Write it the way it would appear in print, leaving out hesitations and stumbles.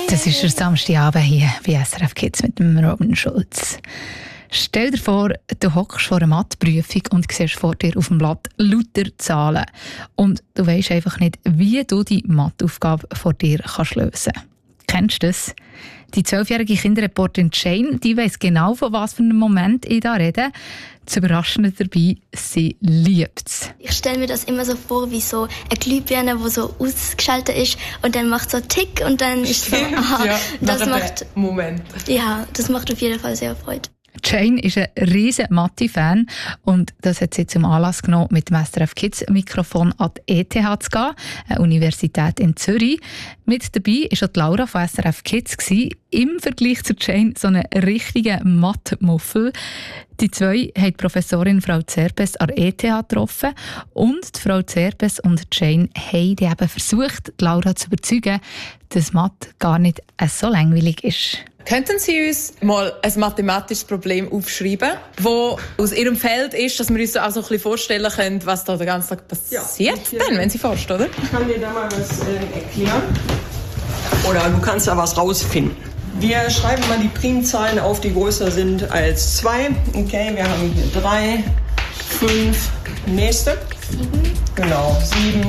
Das ist der Samstagabend hier bei SRF Kids mit dem Robin Schulz. Stell dir vor, du hockst vor einer Matheprüfung und siehst vor dir auf dem Blatt lauter Zahlen. Und du weisst einfach nicht, wie du die Matheaufgabe vor dir kannst lösen. Kennst du das? Die 12-jährige Kinderreporterin Jane, die weiss genau, von was für einem Moment ich da rede. Das Überraschende dabei, sie liebt es. Ich stelle mir das immer so vor, wie so eine Glühbirne, die so ausgeschaltet ist und dann macht so Tick und dann ist so, aha, ja, das macht, Moment. ja, das macht auf jeden Fall sehr Freude. Jane ist ein riesen Mathe-Fan und das hat sie zum Anlass genommen, mit dem SRF Kids Mikrofon an die ETH zu gehen, eine Universität in Zürich. Mit dabei war auch die Laura von SRF Kids gewesen. Im Vergleich zu Jane so einen richtigen Mathe-Muffel. Die zwei haben die Professorin Frau Zerpes an der ETH getroffen und die Frau Zerpes und Jane haben eben versucht, die Laura zu überzeugen, dass Mathe gar nicht so langweilig ist. Könnten Sie uns mal ein mathematisches Problem aufschreiben, das aus Ihrem Feld ist, dass wir uns auch so ein bisschen vorstellen können, was da den ganzen Tag passiert, dann, wenn Sie forschen, oder? Ich kann dir da mal was erklären. Oder du kannst da was rausfinden. Wir schreiben mal die Primzahlen auf, die größer sind als 2. Okay, wir haben hier 3, 5, nächste. 7. Genau, 7.